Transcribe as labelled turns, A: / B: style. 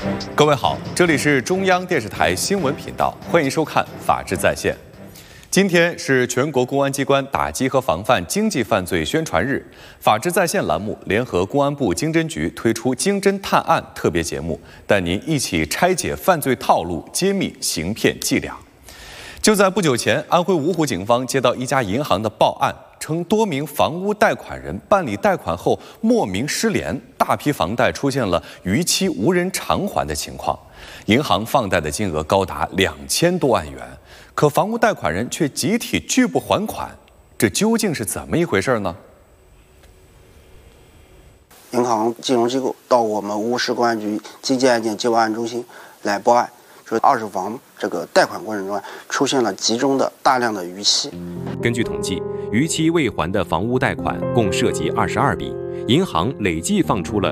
A: 各位好，这里是中央电视台新闻频道，欢迎收看《法治在线》。今天是全国公安机关打击和防范经济犯罪宣传日，《法治在线》栏目联合公安部经侦局推出“经侦探案”特别节目，带您一起拆解犯罪套路，揭秘行骗伎俩。就在不久前，安徽芜湖警方接到一家银行的报案，称多名房屋贷款人办理贷款后莫名失联，大批房贷出现了逾期无人偿还的情况，银行放贷的金额高达2000多万元，可房屋贷款人却集体拒不还款，这究竟是怎么一回事呢？
B: 银行金融机构到我们芜湖市公安局经济案件接报案中心来报案，说二手房这个贷款过程中出现了集中的大量的逾期。
C: 根据统计，逾期未还的房屋贷款共涉及22笔，银行累计放出了